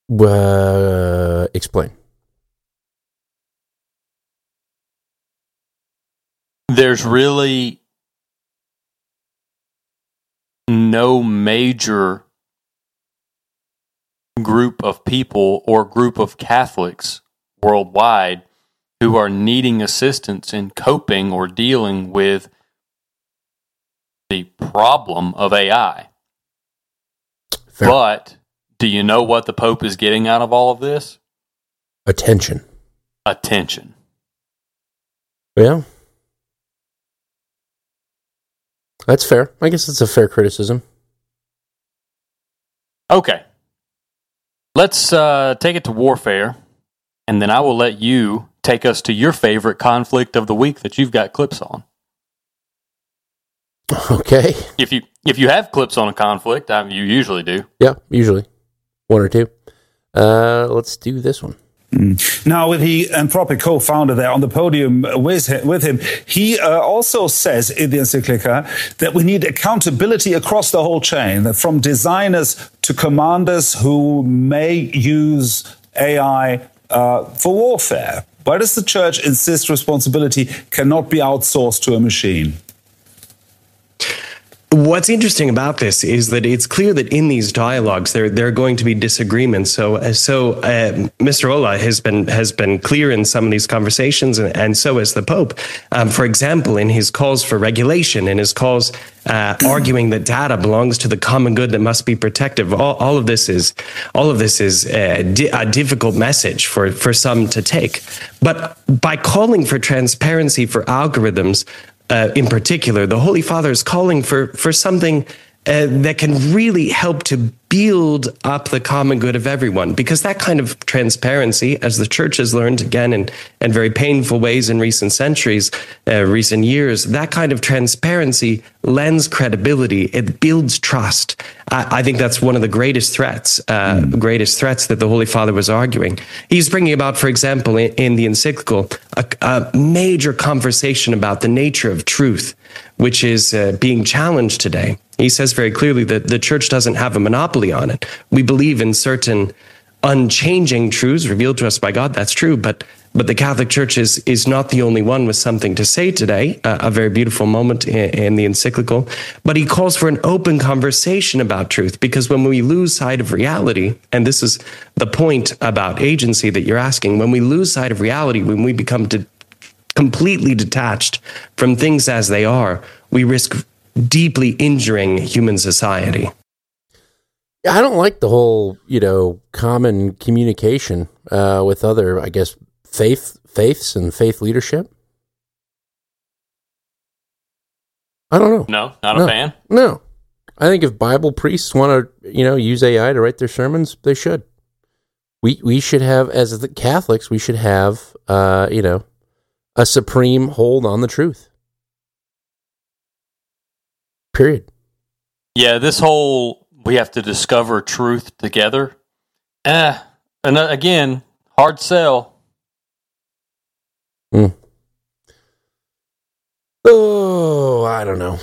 Explain. There's really no major group of people or group of Catholics worldwide who are needing assistance in coping or dealing with the problem of AI. Fair. But do you know what the Pope is getting out of all of this? Attention. Attention. Yeah. That's fair. I guess it's a fair criticism. Okay. Let's take it to warfare, and then I will let you take us to your favorite conflict of the week that you've got clips on. Okay. If you have clips on a conflict, you usually do. Yeah, usually. One or two. Let's do this one. Now, with the Anthropic co-founder there on the podium with him, he also says in the encyclica that we need accountability across the whole chain, that from designers to commanders who may use AI for warfare. Why does the church insist responsibility cannot be outsourced to a machine? What's interesting about this is that it's clear that in these dialogues there are going to be disagreements. So Mr. Olah has been clear in some of these conversations, and so has the Pope. For example, in his calls for regulation, in his calls arguing that data belongs to the common good that must be protected. All of this is a difficult message for some to take. But by calling for transparency for algorithms, in particular, the Holy Father is calling for something that can really help to build up the common good of everyone, because that kind of transparency, as the Church has learned again in very painful ways in recent centuries, recent years, that kind of transparency lends credibility. It builds trust. I think that's one of the greatest threats that the Holy Father was arguing. He's bringing about, for example, in the encyclical, a major conversation about the nature of truth, which is being challenged today. He says very clearly that the Church doesn't have a monopoly on it. We believe in certain unchanging truths revealed to us by God. That's true, but the Catholic Church is not the only one with something to say today. A very beautiful moment in the encyclical. But he calls for an open conversation about truth, because when we lose sight of reality, and this is the point about agency that you're asking, when we lose sight of reality, when we become completely detached from things as they are, we risk deeply injuring human society. I don't like the whole, common communication with other, I guess, faiths and faith leadership. I don't know. No, not a fan? No. I think if Bible priests want to, use AI to write their sermons, they should. We should have, as the Catholics, we should have, a supreme hold on the truth. Period. Yeah, this whole we have to discover truth together. And again, hard sell. Oh, I don't know.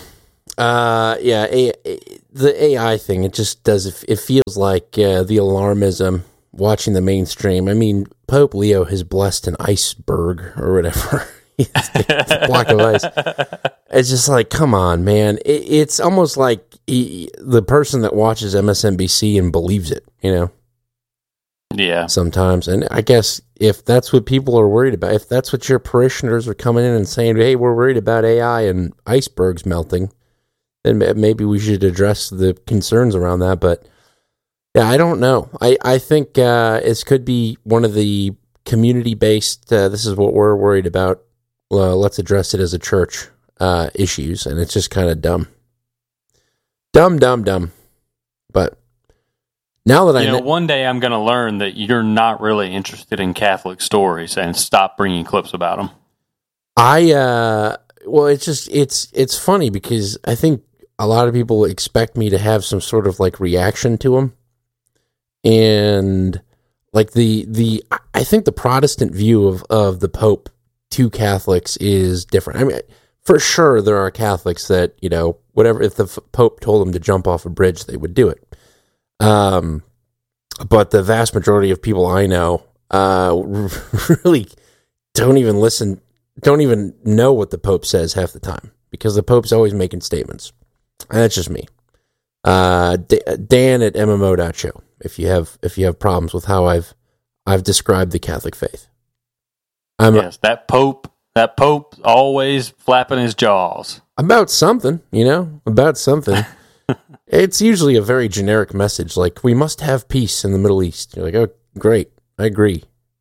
The AI thing, it just does, it feels like the alarmism watching the mainstream. I mean, Pope Leo has blessed an iceberg or whatever. Block of ice. It's just like, come on, man. It's almost like the person that watches MSNBC and believes it, Yeah. Sometimes. And I guess if that's what people are worried about, if that's what your parishioners are coming in and saying, hey, we're worried about AI and icebergs melting, then maybe we should address the concerns around that. But yeah, I don't know. I think this could be one of the community-based, this is what we're worried about. Let's address it as a church issues, and it's just kind of dumb. Dumb. But now that one day I'm going to learn that you're not really interested in Catholic stories and stop bringing clips about them. It's funny because I think a lot of people expect me to have some sort of like reaction to them, and like I think the Protestant view of the Pope to Catholics is different. I mean, for sure there are Catholics that, whatever, if the Pope told them to jump off a bridge, they would do it. but the vast majority of people I know really don't even know what the Pope says half the time, because the Pope's always making statements. And that's just me. Dan at MMO.show. If you have problems with how I've described the Catholic faith. Yes, that Pope always flapping his jaws. About something, about something. It's usually a very generic message, like, we must have peace in the Middle East. You're like, oh, great, I agree.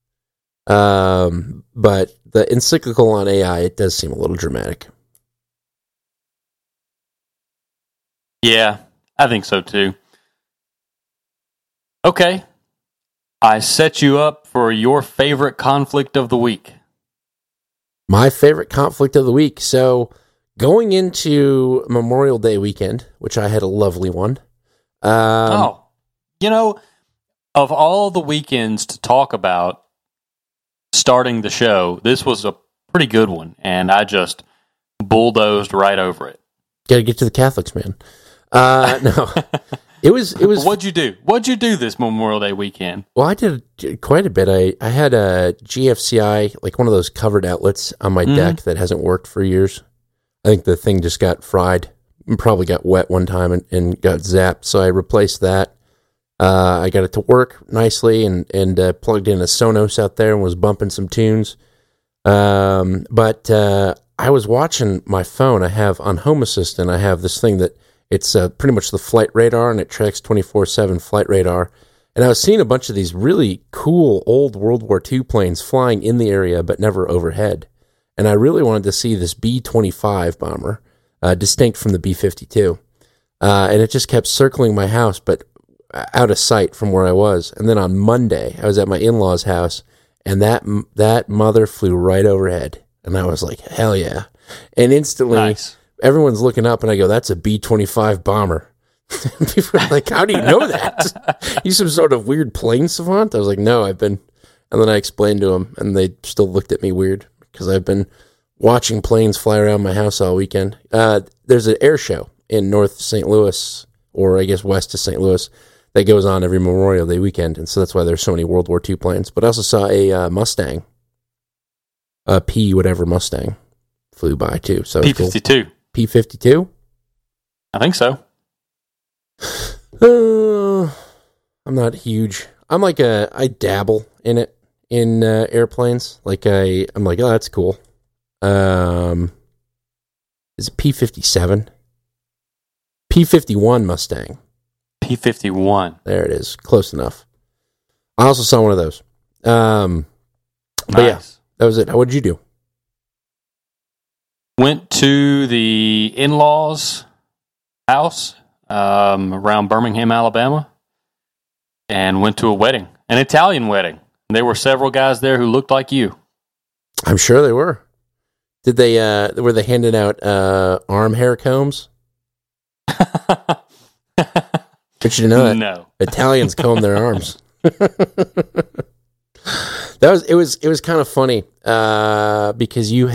But the encyclical on AI, it does seem a little dramatic. Yeah, I think so too. Okay. I set you up for your favorite conflict of the week. My favorite conflict of the week. So, going into Memorial Day weekend, which I had a lovely one. Of all the weekends to talk about starting the show, this was a pretty good one, and I just bulldozed right over it. Got to get to the Catholics, man. No. It was. What'd you do? What'd you do this Memorial Day weekend? Well, I did quite a bit. I had a GFCI, like one of those covered outlets on my deck that hasn't worked for years. I think the thing just got fried, probably got wet one time and got zapped. So I replaced that. I got it to work nicely and plugged in a Sonos out there and was bumping some tunes. But I was watching my phone. I have on Home Assistant, I have this thing that it's pretty much the flight radar, and it tracks 24/7 flight radar. And I was seeing a bunch of these really cool old World War II planes flying in the area, but never overhead. And I really wanted to see this B-25 bomber, distinct from the B-52. And it just kept circling my house, but out of sight from where I was. And then on Monday, I was at my in-laws' house, and that mother flew right overhead. And I was like, hell yeah. And instantly, Nice. Everyone's looking up, and I go, that's a B-25 bomber. People are like, how do you know that? You some sort of weird plane savant? I was like, no, I've been... And then I explained to them, and they still looked at me weird, because I've been watching planes fly around my house all weekend. There's an air show in North St. Louis, or I guess west of St. Louis, that goes on every Memorial Day weekend, and so that's why there's so many World War II planes. But I also saw a Mustang, a P whatever Mustang, flew by too. So P-52. cool. P-52? I think so. I'm not huge. I'm like I dabble in it, in airplanes. Like I'm like, oh, that's cool. Is it P-57? P-51 Mustang. P-51. There it is. Close enough. I also saw one of those. But yeah, Nice. that was it. What did you do? Went to the in-laws' house around Birmingham, Alabama, and went to a wedding, an Italian wedding. There were several guys there who looked like you. I'm sure they were. Did they? Were they handing out arm hair combs? But you know that No. Italians comb their arms. It was kind of funny because you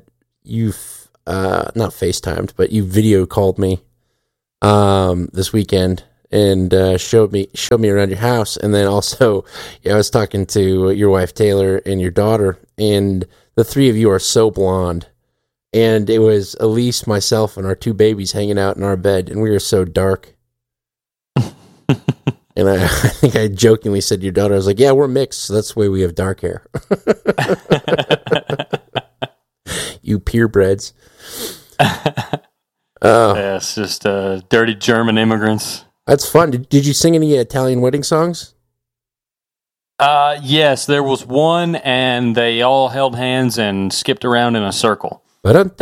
not FaceTimed, but you video called me this weekend and showed me around your house, and then also I was talking to your wife Taylor and your daughter, and the three of you are so blonde, and it was Elise, myself, and our two babies hanging out in our bed, and we were so dark. And I think I jokingly said to your daughter, I was like, yeah, we're mixed, so that's the way we have dark hair. You purebreds. Yeah, it's just dirty German immigrants. That's fun. Did you sing any Italian wedding songs? Yes, there was one, and they all held hands and skipped around in a circle. Yeah. Yeah.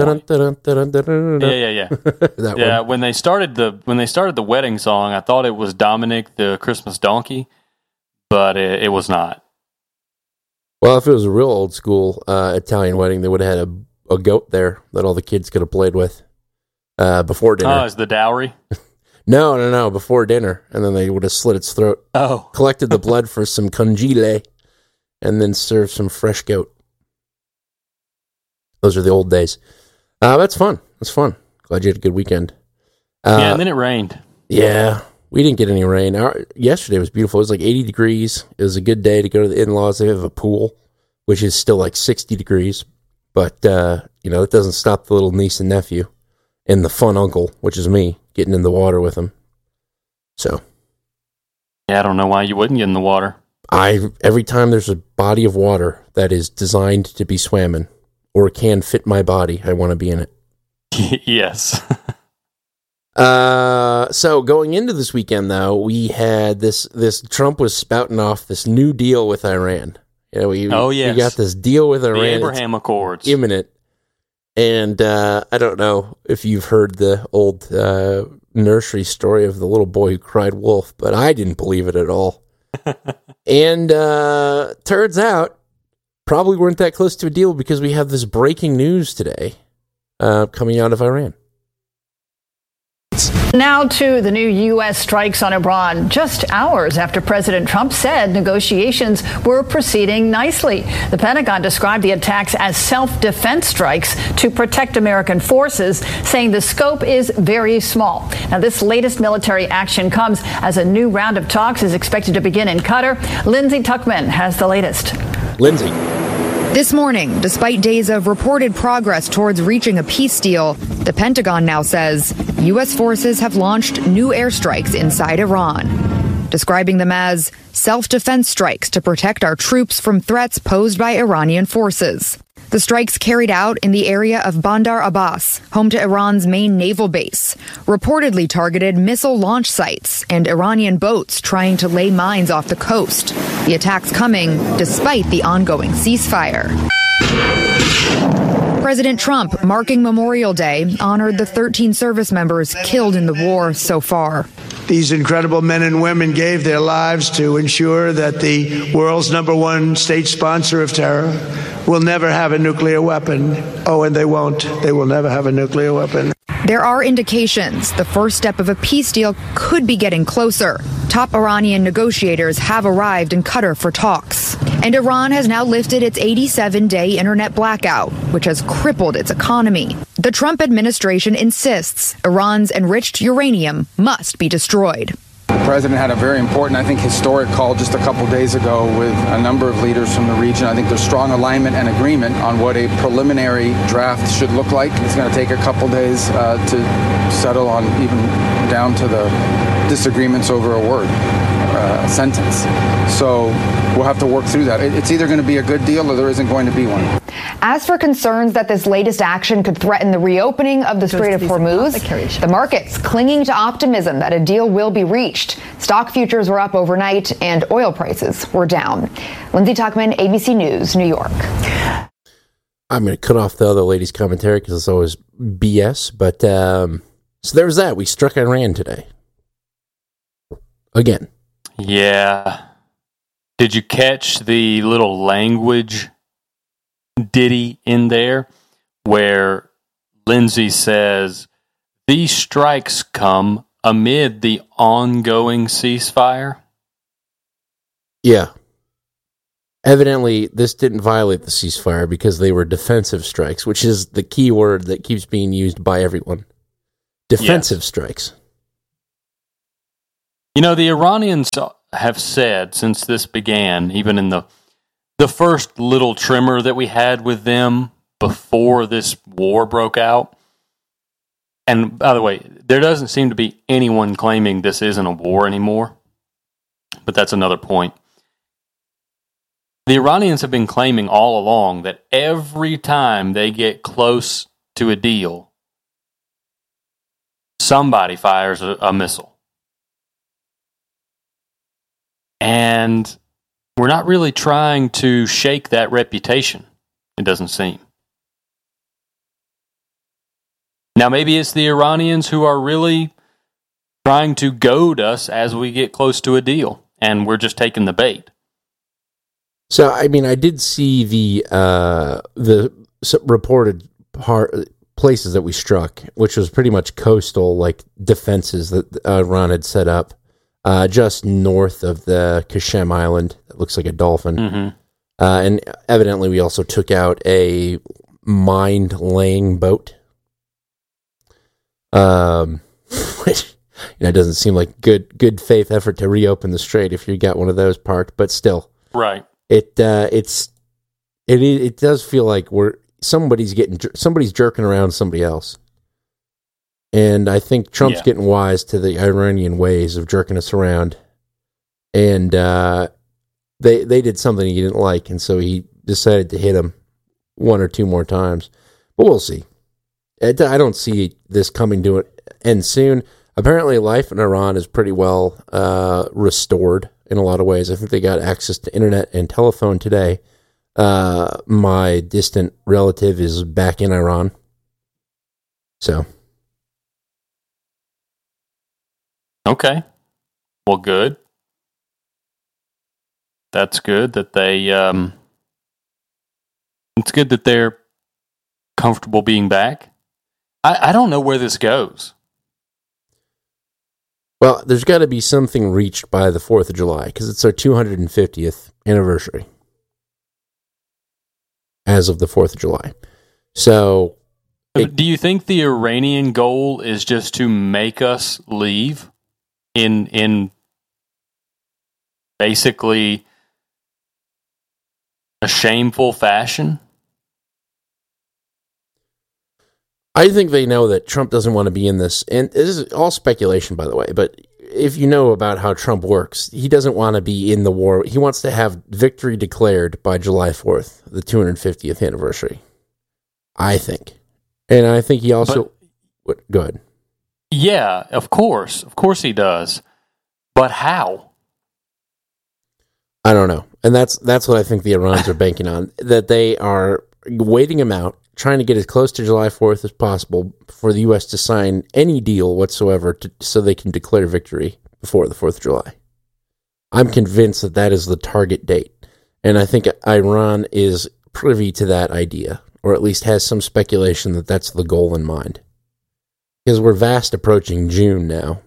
That Yeah, one. when they started the wedding song, I thought it was Dominic the Christmas donkey, but it was not. Well, if it was a real old school Italian wedding, they would have had a goat there that all the kids could have played with before dinner. Oh, is the dowry? No, before dinner. And then they would have slit its throat, Oh, collected the blood for some congile, and then served some fresh goat. Those are the old days. That's fun. That's fun. Glad you had a good weekend. yeah, and then it rained. Yeah. We didn't get any rain. Yesterday was beautiful. It was like 80 degrees. It was a good day to go to the in-laws. They have a pool, which is still like 60 degrees. But, it doesn't stop the little niece and nephew and the fun uncle, which is me, getting in the water with them. So. Yeah, I don't know why you wouldn't get in the water. Every time there's a body of water that is designed to be swam in or can fit my body, I want to be in it. Yes. So going into this weekend, though, we had this Trump was spouting off this new deal with Iran. We got this deal with Iran. The Abraham Accords. Imminent. And I don't know if you've heard the old nursery story of the little boy who cried wolf, but I didn't believe it at all. And turns out, probably weren't that close to a deal because we have this breaking news today coming out of Iran. Now to the new U.S. strikes on Iran, just hours after President Trump said negotiations were proceeding nicely. The Pentagon described the attacks as self-defense strikes to protect American forces, saying the scope is very small. Now, this latest military action comes as a new round of talks is expected to begin in Qatar. Lindsay Tuckman has the latest. Lindsay. This morning, despite days of reported progress towards reaching a peace deal, the Pentagon now says U.S. forces have launched new airstrikes inside Iran, describing them as self-defense strikes to protect our troops from threats posed by Iranian forces. The strikes carried out in the area of Bandar Abbas, home to Iran's main naval base, reportedly targeted missile launch sites and Iranian boats trying to lay mines off the coast. The attacks coming despite the ongoing ceasefire. President Trump, marking Memorial Day, honored the 13 service members killed in the war so far. These incredible men and women gave their lives to ensure that the world's #1 state sponsor of terror will never have a nuclear weapon. Oh, and they won't. They will never have a nuclear weapon. There are indications the first step of a peace deal could be getting closer. Top Iranian negotiators have arrived in Qatar for talks. And Iran has now lifted its 87-day internet blackout, which has crippled its economy. The Trump administration insists Iran's enriched uranium must be destroyed. The president had a very important, I think, historic call just a couple days ago with a number of leaders from the region. I think there's strong alignment and agreement on what a preliminary draft should look like. It's going to take a couple days to settle on even down to the disagreements over a word, a sentence. So we'll have to work through that. It's either going to be a good deal or there isn't going to be one. As for concerns that this latest action could threaten the reopening of the Strait of Hormuz, the market's clinging to optimism that a deal will be reached. Stock futures were up overnight and oil prices were down. Lindsay Tuckman, ABC News, New York. I'm going to cut off the other lady's commentary because it's always BS. But so there was that. We struck Iran today. Again. Yeah. Did you catch the little language ditty in there where Lindsay says, these strikes come amid the ongoing ceasefire? Yeah. Evidently, this didn't violate the ceasefire because they were defensive strikes, which is the key word that keeps being used by everyone. Defensive strikes. You know, the Iranians have said since this began, even in the first little tremor that we had with them before this war broke out, and by the way, there doesn't seem to be anyone claiming this isn't a war anymore, but that's another point. The Iranians have been claiming all along that every time they get close to a deal, somebody fires a missile. And we're not really trying to shake that reputation, it doesn't seem. Now, maybe it's the Iranians who are really trying to goad us as we get close to a deal, and we're just taking the bait. So, I mean, I did see the reported places that we struck, which was pretty much coastal, like defenses that Iran had set up. Just north of the Qashem Island. That looks like a dolphin. Mm-hmm. And evidently we also took out a mine-laying boat. Which it doesn't seem like good faith effort to reopen the strait if you got one of those parked. But still, right? It does feel like somebody's jerking around somebody else, and I think Trump's getting wise to the Iranian ways of jerking us around, and they did something he didn't like, and so he decided to hit him one or two more times. But we'll see. I don't see this coming to an end soon. Apparently, life in Iran is pretty well restored in a lot of ways. I think they got access to internet and telephone today. My distant relative is back in Iran. So. Okay. Well, good. That's good that they, it's good that they're comfortable being back. I don't know where this goes. Well, there's got to be something reached by the 4th of July, because it's our 250th anniversary as of the 4th of July. So, do you think the Iranian goal is just to make us leave in basically a shameful fashion? I think they know that Trump doesn't want to be in this, and this is all speculation, by the way, but if you know about how Trump works, he doesn't want to be in the war. He wants to have victory declared by July 4th, the 250th anniversary, I think. And I think he also... go ahead. Yeah, of course. Of course he does. But how? I don't know. And that's what I think the Iranians are banking on, that they are waiting him out, trying to get as close to July 4th as possible for the U.S. to sign any deal whatsoever so they can declare victory before the 4th of July. I'm convinced that is the target date. And I think Iran is privy to that idea, or at least has some speculation that that's the goal in mind. Because we're fast approaching June now.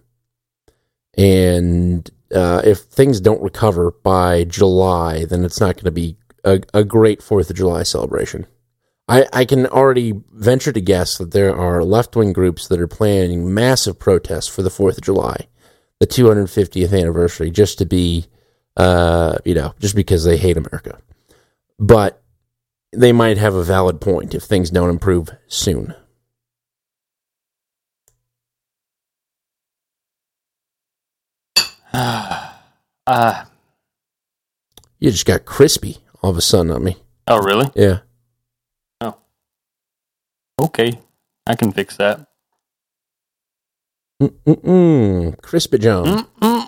And if things don't recover by July, then it's not going to be a great 4th of July celebration. I can already venture to guess that there are left-wing groups that are planning massive protests for the 4th of July, the 250th anniversary, just to be, just because they hate America. But they might have a valid point if things don't improve soon. You just got crispy all of a sudden on me. Oh, really? Yeah. Oh. Okay. I can fix that. Crispy John.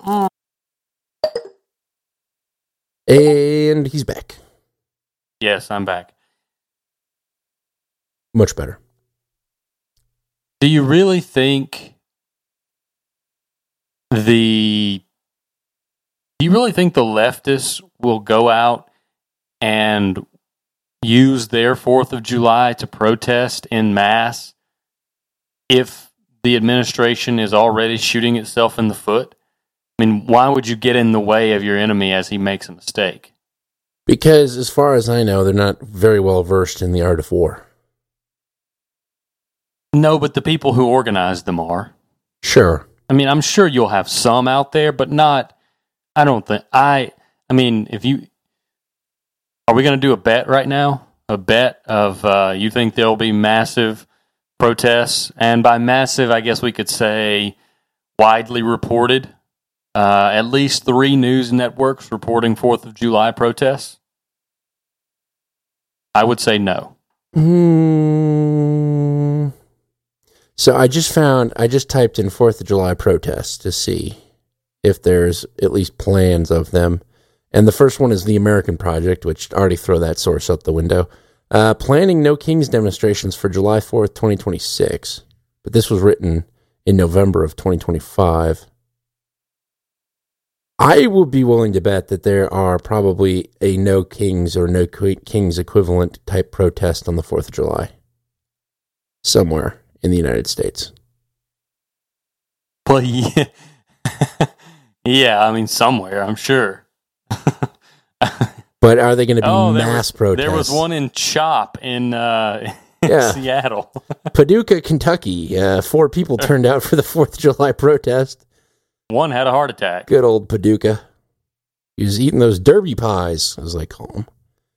And he's back. Yes, I'm back. Much better. Do you really think the leftists will go out and use their 4th of July to protest en masse if the administration is already shooting itself in the foot? I mean, why would you get in the way of your enemy as he makes a mistake? Because, as far as I know, they're not very well versed in the art of war. No, but the people who organize them are. Sure. I mean, I'm sure you'll have some out there, but not... I don't think... I mean, if you... Are we going to do a bet right now? A bet of you think there'll be massive protests? And by massive, I guess we could say widely reported. At least 3 news networks reporting 4th of July protests? I would say no. So I just typed in 4th of July protests to see if there's at least plans of them. And the first one is the American Project, which already throw that source out the window. Planning No Kings demonstrations for July 4th, 2026. But this was written in November of 2025. I would be willing to bet that there are probably a No Kings or No Kings equivalent type protest on the 4th of July. Somewhere in the United States. Well, yeah. Yeah, I mean, somewhere, I'm sure. But are they going to be mass protests? There was one in Chop in Yeah. Seattle. Paducah, Kentucky. 4 people turned out for the 4th of July protest. One had a heart attack. Good old Paducah. He was eating those derby pies, as they call them.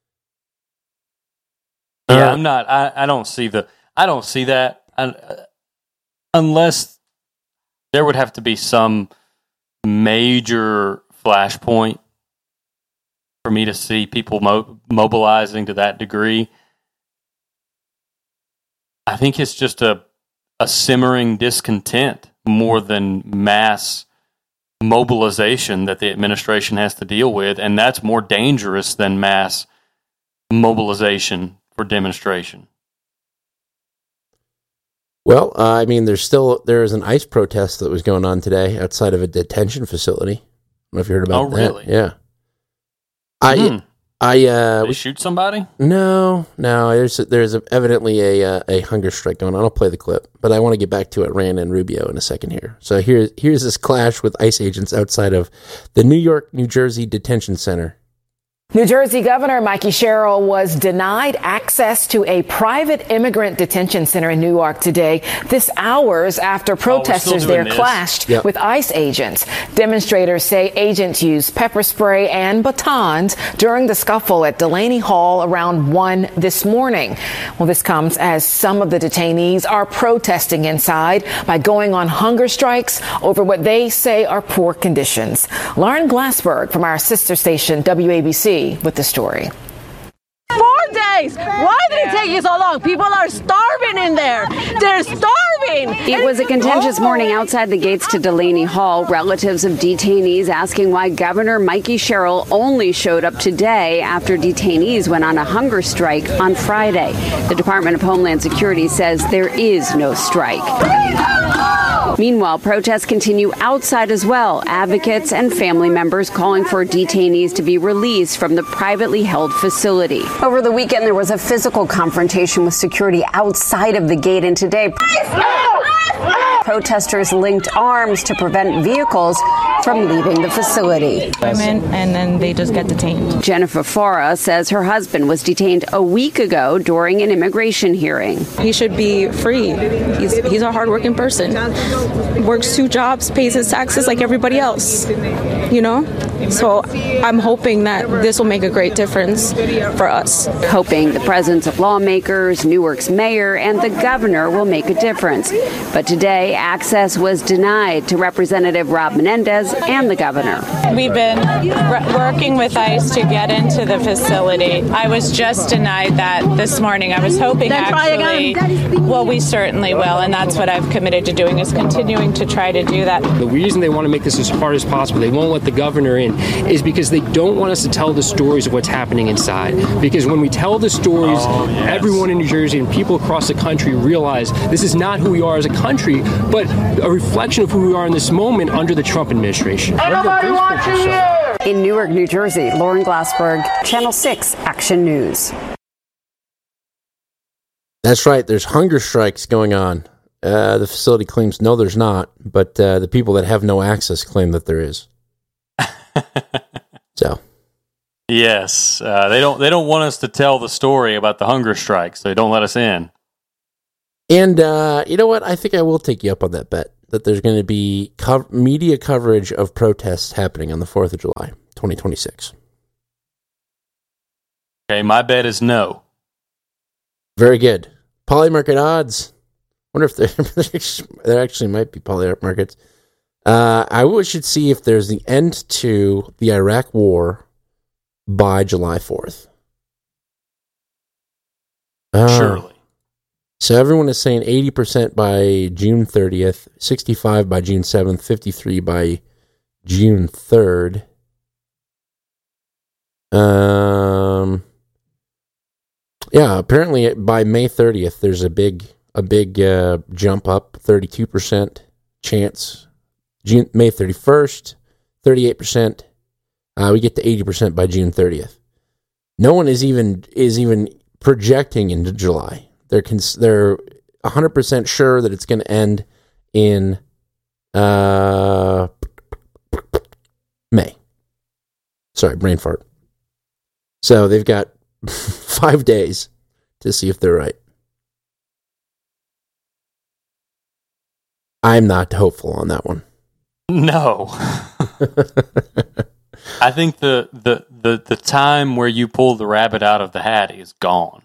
Yeah, I'm not. I don't see that unless there would have to be some major flashpoint for me to see people mobilizing to that degree. I think it's just a simmering discontent more than mass mobilization that the administration has to deal with, and that's more dangerous than mass mobilization for demonstration. Well, I mean, there is an ICE protest that was going on today outside of a detention facility. I don't know if you heard about that. Oh, really? Yeah. Did they shoot somebody? No. There's evidently a hunger strike going on. I'll play the clip, but I want to get back to it, Rand and Rubio, in a second here. So here's this clash with ICE agents outside of the New York, New Jersey detention center. New Jersey Governor Mikey Sherrill was denied access to a private immigrant detention center in Newark today. This hours after protesters there clashed with ICE agents. Demonstrators say agents used pepper spray and batons during the scuffle at Delaney Hall around 1 this morning. Well, this comes as some of the detainees are protesting inside by going on hunger strikes over what they say are poor conditions. Lauren Glassberg from our sister station, WABC, with the story. 4 days. Why did it take you so long? People are starving in there. They're starving. It was a contentious morning outside the gates to Delaney Hall. Relatives of detainees asking why Governor Mikey Sherrill only showed up today after detainees went on a hunger strike on Friday. The Department of Homeland Security says there is no strike. Meanwhile, protests continue outside as well. Advocates and family members calling for detainees to be released from the privately held facility. Over the weekend, there was a physical confrontation with security outside of the gate, and today protesters linked arms to prevent vehicles from leaving the facility. And then they just get detained. Jennifer Farah says her husband was detained a week ago during an immigration hearing. He should be free. He's a hardworking person. Works 2 jobs, pays his taxes like everybody else, you know? So I'm hoping that this will make a great difference for us. Hoping the presence of lawmakers, Newark's mayor, and the governor will make a difference. But today, access was denied to Representative Rob Menendez and the governor. We've been working with ICE to get into the facility. I was just denied that this morning. I was hoping well, we certainly will, and that's what I've committed to doing, is continuing to try to do that. The reason they want to make this as hard as possible, they won't let the governor in, is because they don't want us to tell the stories of what's happening inside. Because when we tell the stories, everyone in New Jersey and people across the country realize this is not who we are as a country, but a reflection of who we are in this moment under the Trump administration. In Newark, New Jersey, Lauren Glassberg, Channel 6 Action News. That's right. There's hunger strikes going on. The facility claims no, there's not, but the people that have no access claim that there is. So, yes, they don't want us to tell the story about the hunger strikes. They don't let us in. And you know what? I think I will take you up on that bet that there's going to be media coverage of protests happening on the 4th of July, 2026. Okay, my bet is no. Very good. Poly market odds. Wonder if there actually might be poly markets. I should see if there's the end to the Iraq War by July 4th. Surely. So everyone is saying 80% by June 30th, 65 by June 7th, 53 by June 3rd. Yeah, apparently by May 30th, there's a big jump up, 32% chance. May 31st, 38%. We get to 80% by June 30th. No one is even projecting into July. They're 100% sure that it's going to end in May. Sorry, brain fart. So they've got 5 days to see if they're right. I'm not hopeful on that one. No. I think the time where you pull the rabbit out of the hat is gone.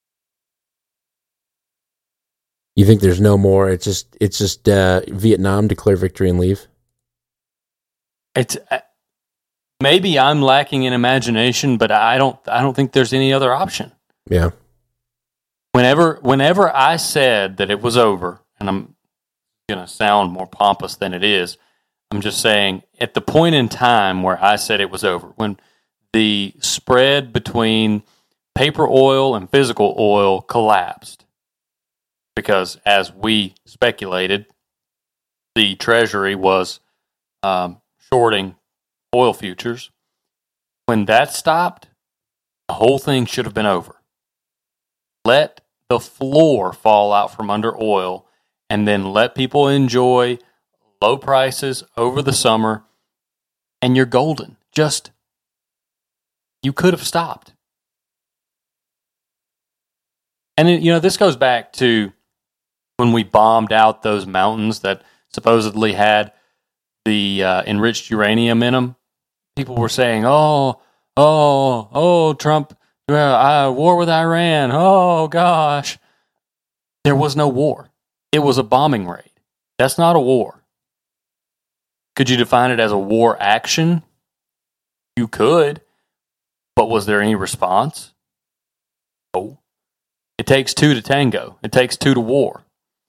You think there's no more? It's just Vietnam declare victory and leave. It's maybe I'm lacking in imagination, but I don't think there's any other option. Yeah. Whenever I said that it was over, and I'm going to sound more pompous than it is, I'm just saying at the point in time where I said it was over, when the spread between paper oil and physical oil collapsed, because as we speculated, the Treasury was shorting oil futures. When that stopped, the whole thing should have been over. Let the floor fall out from under oil, and then let people enjoy low prices over the summer, and you're golden. You could have stopped. And this goes back to when we bombed out those mountains that supposedly had the enriched uranium in them. People were saying, Trump, war with Iran. Oh, gosh. There was no war. It was a bombing raid. That's not a war. Could you define it as a war action? You could. But was there any response? No. It takes two to tango. It takes two to war.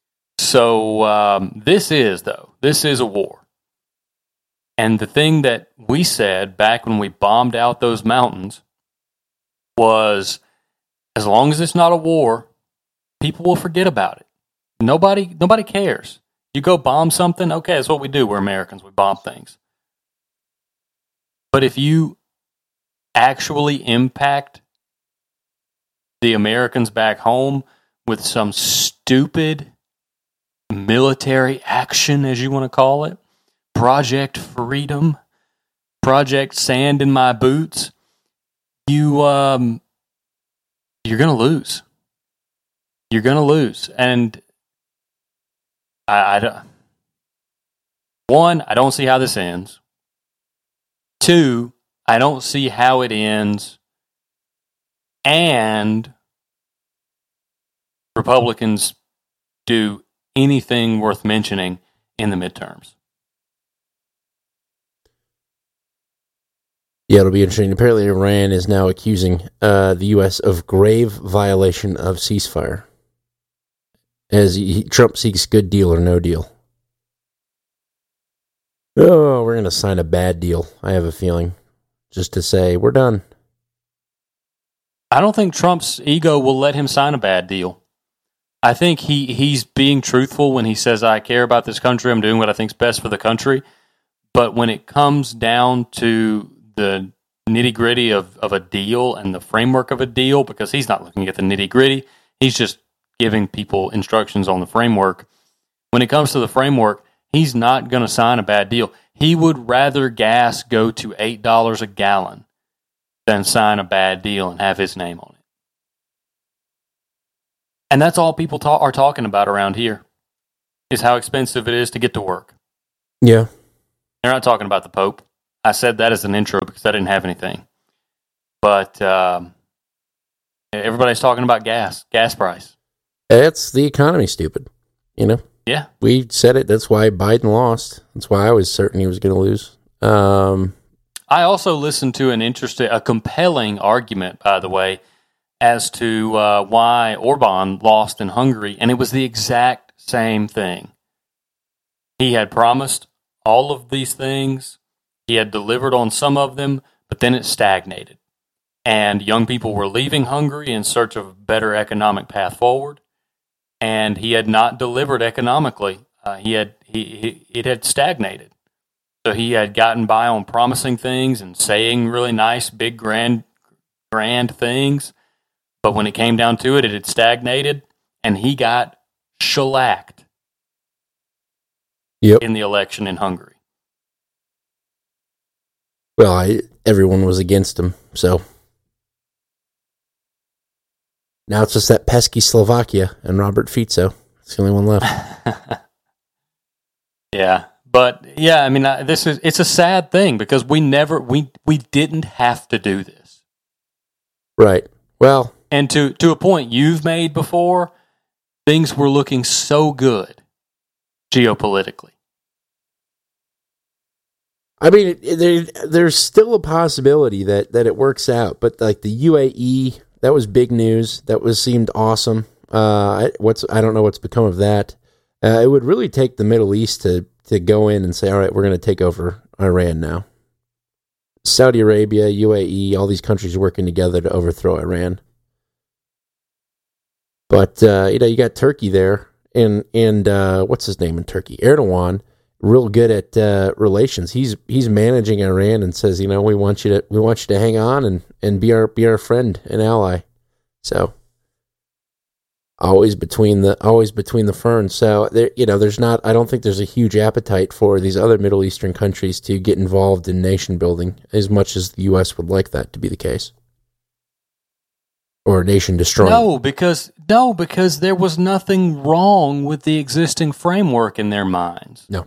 So this is a war. And the thing that we said back when we bombed out those mountains was, as long as it's not a war, people will forget about it. Nobody cares. You go bomb something, okay, that's what we do. We're Americans. We bomb things. But if you actually impact the Americans back home with some stupid military action, as you want to call it, Project Freedom, Project Sand in My Boots, you're going to lose. You're going to lose. And I don't see how this ends. 2, I don't see how it ends and Republicans do anything worth mentioning in the midterms. Yeah, it'll be interesting. Apparently, Iran is now accusing the U.S. of grave violation of ceasefire, as Trump seeks good deal or no deal. Oh, we're going to sign a bad deal, I have a feeling, just to say we're done. I don't think Trump's ego will let him sign a bad deal. I think he's being truthful when he says, I care about this country, I'm doing what I think's best for the country. But when it comes down to the nitty-gritty of a deal and the framework of a deal, because he's not looking at the nitty-gritty, he's just giving people instructions on the framework. When it comes to the framework, he's not going to sign a bad deal. He would rather gas go to $8 a gallon than sign a bad deal and have his name on it. And that's all people are talking about around here, is how expensive it is to get to work. Yeah. They're not talking about the Pope. I said that as an intro because I didn't have anything. But everybody's talking about gas price. It's the economy, stupid. Yeah. We said it. That's why Biden lost. That's why I was certain he was going to lose. I also listened to a compelling argument, by the way, as to why Orban lost in Hungary, and it was the exact same thing. He had promised all of these things. He had delivered on some of them, but then it stagnated. And young people were leaving Hungary in search of a better economic path forward, and he had not delivered economically. It had stagnated. So he had gotten by on promising things and saying really nice, big, grand things. But when it came down to it, it had stagnated, and he got shellacked in the election in Hungary. Well, everyone was against him, so now it's just that pesky Slovakia and Robert Fico. It's the only one left. Yeah. But yeah, I mean, it's a sad thing because we didn't have to do this. Right. Well, and to a point you've made before, things were looking so good geopolitically. I mean, there's still a possibility that it works out, but like the UAE, that was big news. That seemed awesome. I don't know what's become of that. It would really take the Middle East to go in and say, all right, we're going to take over Iran now. Saudi Arabia, UAE, all these countries working together to overthrow Iran. But, you got Turkey there, and what's his name in Turkey? Erdogan, real good at relations. He's managing Iran and says, we want you to hang on and be our friend and ally. So always between the ferns. So there, I don't think there's a huge appetite for these other Middle Eastern countries to get involved in nation building as much as the U.S. would like that to be the case, or nation destroying. No, because there was nothing wrong with the existing framework in their minds. No,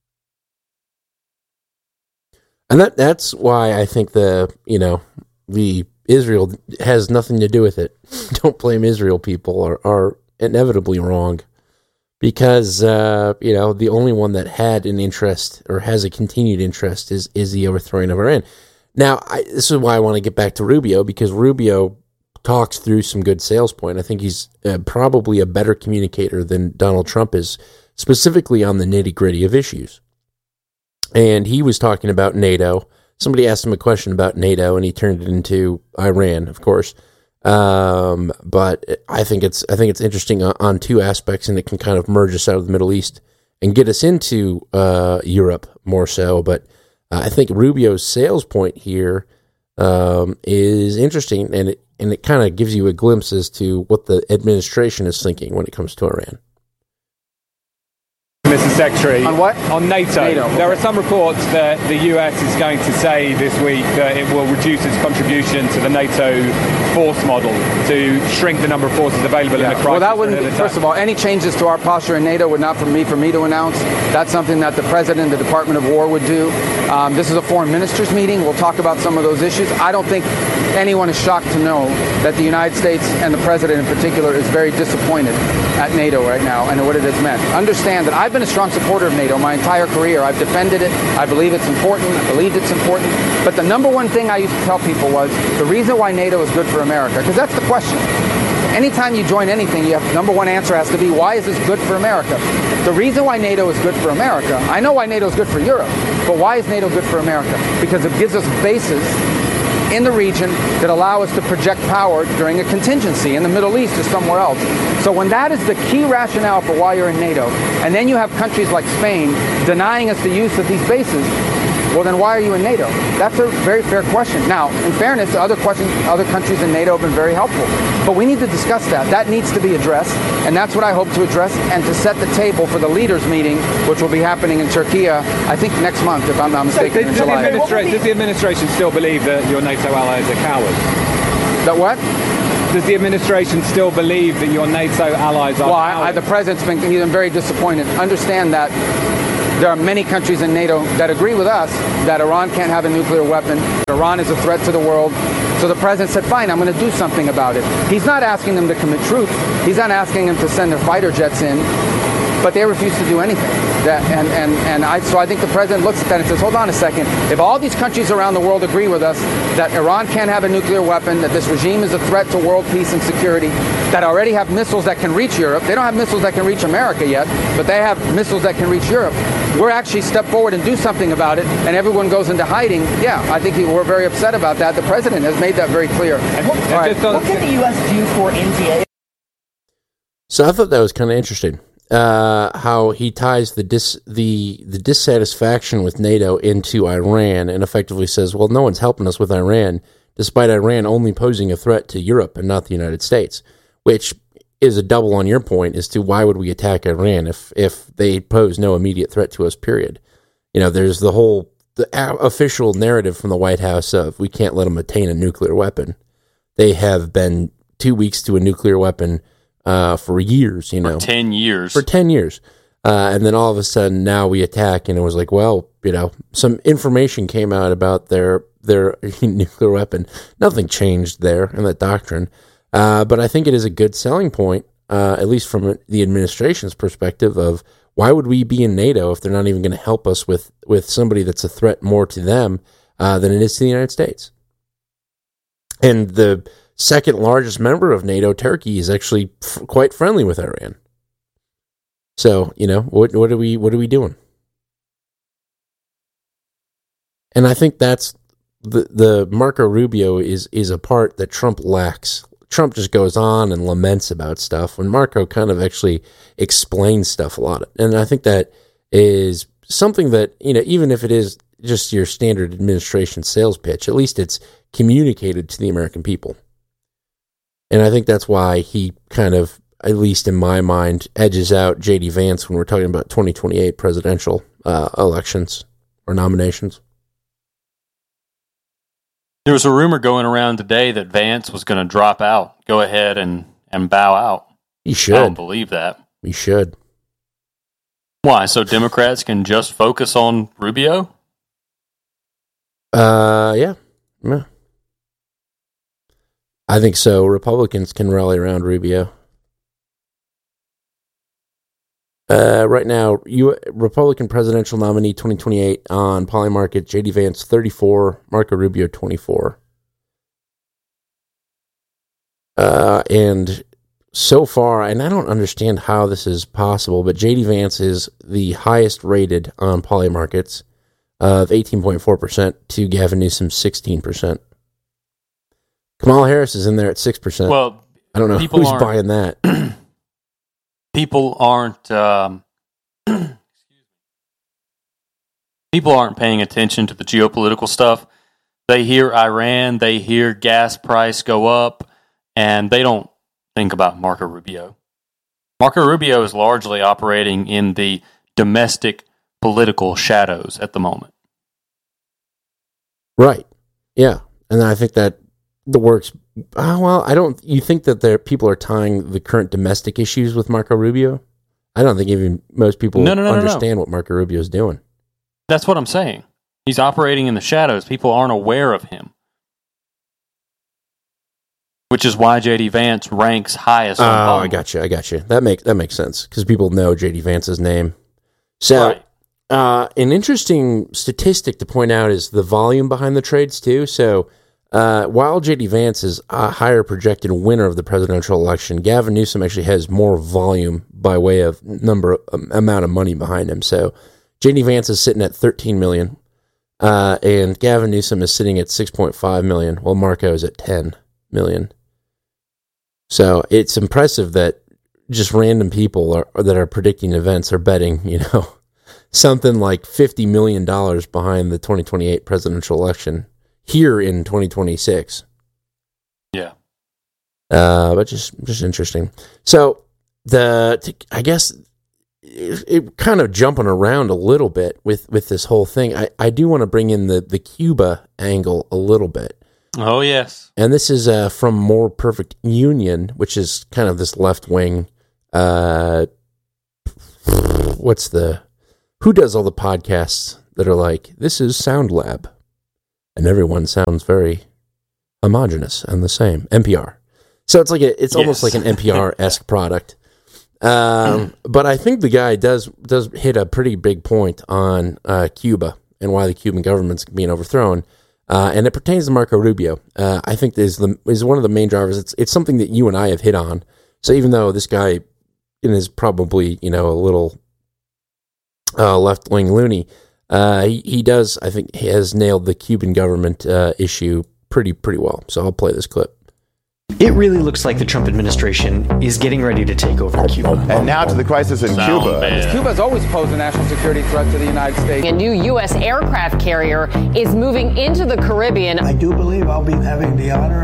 and that's why I think the Israel has nothing to do with it. Don't blame Israel. People are inevitably wrong because, the only one that had an interest or has a continued interest is the overthrowing of Iran. Now, this is why I want to get back to Rubio, because Rubio talks through some good sales point. I think he's probably a better communicator than Donald Trump is, specifically on the nitty-gritty of issues. And he was talking about NATO. Somebody asked him a question about NATO, and he turned it into Iran, of course. But I think it's interesting on two aspects, and it can kind of merge us out of the Middle East and get us into Europe more so. But I think Rubio's sales point here is interesting, and it kind of gives you a glimpse as to what the administration is thinking when it comes to Iran. Mr. Secretary, on what? On NATO. There are some reports that the US is going to say this week that it will reduce its contribution to the NATO force model to shrink the number of forces available in the crisis. Well, that wouldn't. First of all, any changes to our posture in NATO would not for me to announce. That's something that the President, the Department of War would do. This is a foreign ministers meeting. We'll talk about some of those issues. I don't think anyone is shocked to know that the United States and the President in particular is very disappointed at NATO right now and what it has meant. Understand that I've been a strong supporter of NATO my entire career. I've defended it. I believe it's important. I believed it's important. But the number one thing I used to tell people was the reason why NATO is good for America, because that's the question. Anytime you join anything, you have number one answer has to be, why is this good for America? The reason why NATO is good for America, I know why NATO is good for Europe, but why is NATO good for America? Because it gives us bases in the region that allow us to project power during a contingency in the Middle East or somewhere else. So when that is the key rationale for why you're in NATO, and then you have countries like Spain denying us the use of these bases, well, then why are you in NATO? That's a very fair question. Now, in fairness, other countries in NATO have been very helpful. But we need to discuss that. That needs to be addressed, and that's what I hope to address and to set the table for the leaders' meeting, which will be happening in Turkey, I think next month, if I'm not mistaken, in July. Does the administration still believe that your NATO allies are cowards? That what? Does the administration still believe that your NATO allies are cowards? The President's been very disappointed. Understand that there are many countries in NATO that agree with us that Iran can't have a nuclear weapon, that Iran is a threat to the world. So the President said, fine, I'm going to do something about it. He's not asking them to commit troops. He's not asking them to send their fighter jets in. But they refuse to do anything. So I think the President looks at that and says, hold on a second. If all these countries around the world agree with us that Iran can't have a nuclear weapon, that this regime is a threat to world peace and security, that already have missiles that can reach Europe. They don't have missiles that can reach America yet, but they have missiles that can reach Europe. We're actually step forward and do something about it, and everyone goes into hiding. Yeah, I think we're very upset about that. The President has made that very clear. What can the U.S. do for India? So I thought that was kind of interesting. How he ties the dissatisfaction with NATO into Iran and effectively says, well, no one's helping us with Iran, despite Iran only posing a threat to Europe and not the United States, which is a double on your point as to why would we attack Iran if they pose no immediate threat to us, period. There's the official narrative from the White House of we can't let them attain a nuclear weapon. They have been 2 weeks to a nuclear weapon for years, For 10 years. For 10 years. And then all of a sudden now we attack, and it was like, well, some information came out about their nuclear weapon. Nothing changed there in that doctrine. But I think it is a good selling point, at least from the administration's perspective, of why would we be in NATO if they're not even going to help us with somebody that's a threat more to them than it is to the United States. And the second largest member of NATO, Turkey, is actually quite friendly with Iran. So, what are we doing? And I think that's the Marco Rubio is a part that Trump lacks. Trump just goes on and laments about stuff when Marco kind of actually explains stuff a lot. And I think that is something that, even if it is just your standard administration sales pitch, at least it's communicated to the American people. And I think that's why he kind of, at least in my mind, edges out J.D. Vance when we're talking about 2028 presidential elections or nominations. There was a rumor going around today that Vance was going to drop out, go ahead and bow out. He should. I don't believe that. He should. Why? So Democrats can just focus on Rubio? Yeah. I think so. Republicans can rally around Rubio. Right now, Republican presidential nominee 2028 on Polymarket, J.D. Vance 34, Marco Rubio 24. And so far, and I don't understand how this is possible, but J.D. Vance is the highest rated on Polymarkets of 18.4% to Gavin Newsom's 16%. Kamala Harris is in there at 6%. Well, I don't know who's buying that. People aren't paying attention to the geopolitical stuff. They hear Iran, they hear gas price go up, and they don't think about Marco Rubio. Marco Rubio is largely operating in the domestic political shadows at the moment. Right. Yeah. And I think that the works. You think that people are tying the current domestic issues with Marco Rubio? I don't think even most people understand what Marco Rubio is doing. That's what I'm saying. He's operating in the shadows. People aren't aware of him. Which is why J.D. Vance ranks highest on Polymarket. I got you. That makes sense, because people know J.D. Vance's name. So, right. An interesting statistic to point out is the volume behind the trades, too. So, while J.D. Vance is a higher projected winner of the presidential election, Gavin Newsom actually has more volume by way of amount of money behind him. So J.D. Vance is sitting at 13 million, and Gavin Newsom is sitting at 6.5 million, while Marco is at 10 million. So it's impressive that just random people that are predicting events are betting, something like $50 million behind the 2028 presidential election here in 2026. Yeah. But just interesting. So I guess it kind of jumping around a little bit with this whole thing. I do want to bring in the Cuba angle a little bit. Oh, yes. And this is from More Perfect Union, which is kind of this left wing. Who does all the podcasts that are like, this is Sound Lab? And everyone sounds very homogenous and the same. NPR. So it's almost like an NPR-esque product. But I think the guy does hit a pretty big point on Cuba and why the Cuban government's being overthrown. And it pertains to Marco Rubio. I think is one of the main drivers. It's something that you and I have hit on. So even though this guy is probably, a little left-wing loony, he does, I think, he has nailed the Cuban government issue pretty well. So I'll play this clip. It really looks like the Trump administration is getting ready to take over Cuba. And now to the crisis in Cuba. Cuba has always posed a national security threat to the United States. A new U.S. aircraft carrier is moving into the Caribbean. I do believe I'll be having the honor of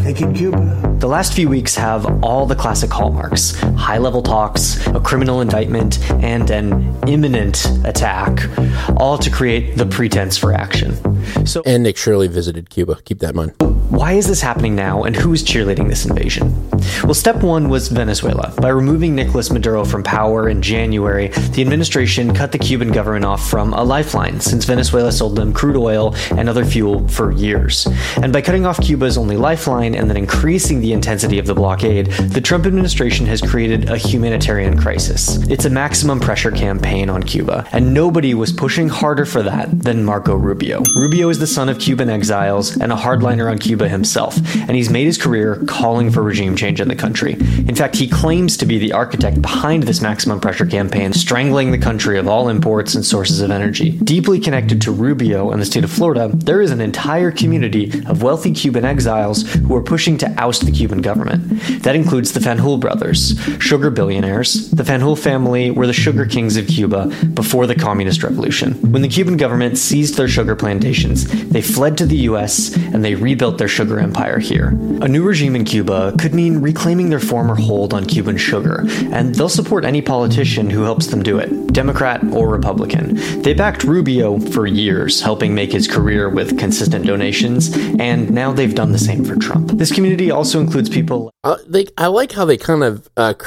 taking Cuba. The last few weeks have all the classic hallmarks: high-level talks, a criminal indictment, and an imminent attack, all to create the pretense for action. And Nick Shirley visited Cuba. Keep that in mind. Why is this happening now, and who is cheerleading this invasion? Well, step one was Venezuela. By removing Nicolas Maduro from power in January, the administration cut the Cuban government off from a lifeline, since Venezuela sold them crude oil and other fuel for years. And by cutting off Cuba's only lifeline and then increasing the intensity of the blockade, the Trump administration has created a humanitarian crisis. It's a maximum pressure campaign on Cuba, and nobody was pushing harder for that than Marco Rubio. Rubio is the son of Cuban exiles and a hardliner on Cuba himself, and he's made his career calling for regime change in the country. In fact, he claims to be the architect behind this maximum pressure campaign, strangling the country of all imports and sources of energy. Deeply connected to Rubio and the state of Florida, there is an entire community of wealthy Cuban exiles who are pushing to oust the Cuban government. That includes the Fanjul brothers, sugar billionaires. The Fanjul family were the sugar kings of Cuba before the communist revolution. When the Cuban government seized their sugar plantations, they fled to the US and they rebuilt their sugar empire here. A new regime in Cuba could mean reclaiming their former hold on Cuban sugar, and they'll support any politician who helps them do it, Democrat or Republican. They backed Rubio for years, helping make his career with consistent donations, and now they've done the same for Trump. This community also includes people... I like how they kind of,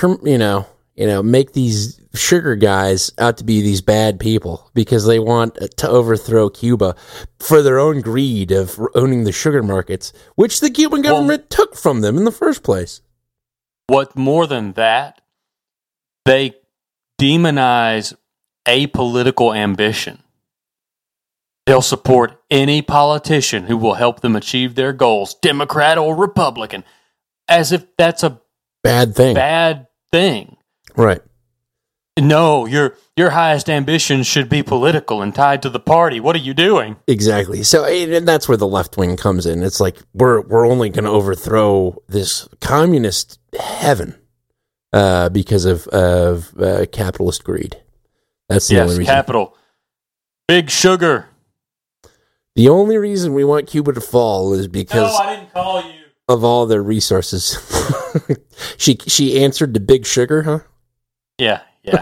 make these sugar guys out to be these bad people because they want to overthrow Cuba for their own greed of owning the sugar markets, which the Cuban government took from them in the first place. What more than that, they demonize apolitical ambition. They'll support any politician who will help them achieve their goals, Democrat or Republican, as if that's a bad thing. Right. No, your highest ambition should be political and tied to the party. What are you doing? Exactly. So, and that's where the left wing comes in. It's like we're only going to overthrow this communist heaven because of capitalist greed. That's the only reason. Capital, big sugar. The only reason we want Cuba to fall is because I didn't call you. Of all their resources. She answered to big sugar, huh? Yeah.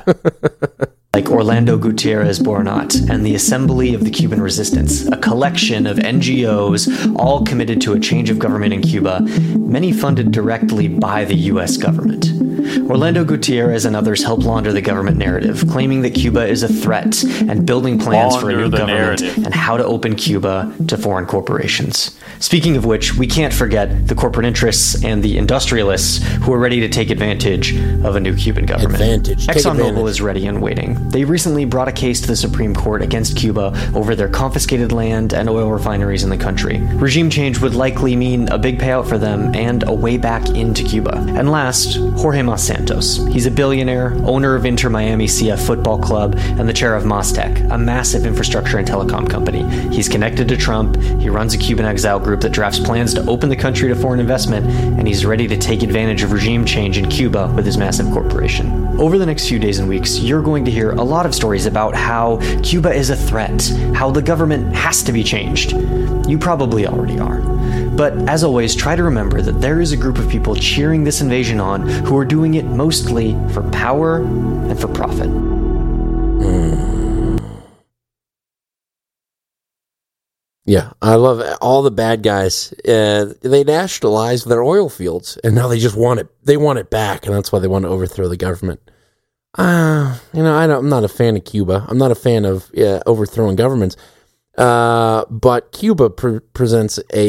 Like Orlando Gutierrez Boronat and the Assembly of the Cuban Resistance, a collection of NGOs all committed to a change of government in Cuba, many funded directly by the U.S. government. Orlando Gutierrez and others helped launder the government narrative, claiming that Cuba is a threat and building plans for a new government and how to open Cuba to foreign corporations. Speaking of which, we can't forget the corporate interests and the industrialists who are ready to take advantage of a new Cuban government. ExxonMobil is ready and waiting. They recently brought a case to the Supreme Court against Cuba over their confiscated land and oil refineries in the country. Regime change would likely mean a big payout for them and a way back into Cuba. And last, Jorge Mas Santos. He's a billionaire, owner of Inter Miami CF Football Club, and the chair of Mastec, a massive infrastructure and telecom company. He's connected to Trump, he runs a Cuban exile group that drafts plans to open the country to foreign investment, and he's ready to take advantage of regime change in Cuba with his massive corporation. Over the next few days and weeks, you're going to hear a lot of stories about how Cuba is a threat, how the government has to be changed. You probably already are. But as always, try to remember that there is a group of people cheering this invasion on who are doing it mostly for power and for profit. Yeah, I love it. All the bad guys. They nationalized their oil fields, and now they just want it. They want it back, and that's why they want to overthrow the government. I'm not a fan of Cuba. I'm not a fan of overthrowing governments. But Cuba presents a